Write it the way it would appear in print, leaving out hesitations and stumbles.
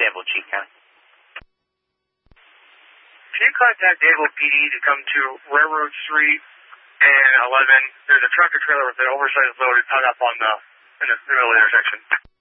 Danville, Chief County. Can you contact Danville PD to come to Railroad Street and 11? There's a tractor trailer with an oversized load hung up in the middle of the intersection.